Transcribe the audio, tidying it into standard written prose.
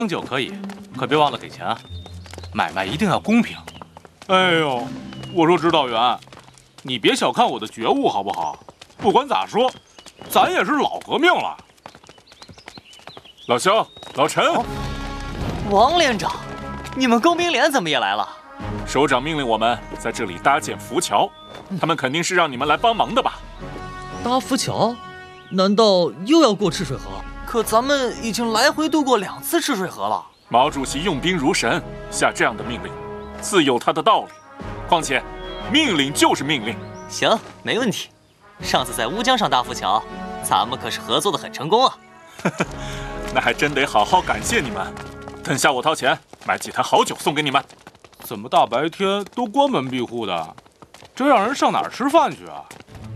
酒可以，可别忘了给钱啊！买卖一定要公平。哎呦，我说指导员，你别小看我的觉悟好不好？不管咋说，咱也是老革命了。 老肖、老陈， 王连长，你们工兵连怎么也来了？ 首长命令我们在这里搭建浮桥，他们肯定是让你们来帮忙的吧？ 搭浮桥？难道又要过赤水河？ 可咱们已经来回渡过2次赤水河了。 毛主席用兵如神，下这样的命令，自有他的道理。况且，命令就是命令。 行，没问题。上次在乌江上搭浮桥，咱们可是合作的很成功啊。 那还真得好好感谢你们。等下我掏钱买几坛好酒送给你们。 怎么大白天都关门闭户的？这让人上哪儿吃饭去啊？